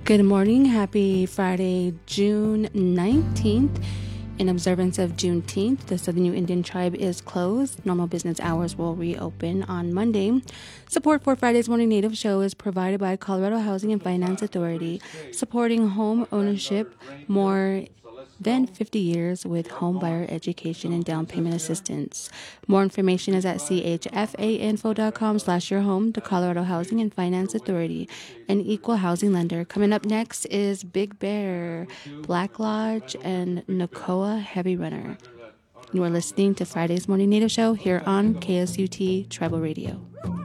Good morning. Happy Friday, June 19th. In observance of Juneteenth, the Southern New Indian Tribe is closed. Normal business hours will reopen on Monday. Support for Friday's Morning Native Show is provided by Colorado Housing and Finance Authority, supporting home ownership more than 50 years with home buyer education and down payment assistance. More information is at chfainfo.com/yourhome, the Colorado Housing and Finance Authority, an equal housing lender. Coming up next is Big Bear, Black Lodge, and Nakoa Heavy Runner. You are listening to Friday's Morning Native Show here on KSUT Tribal Radio.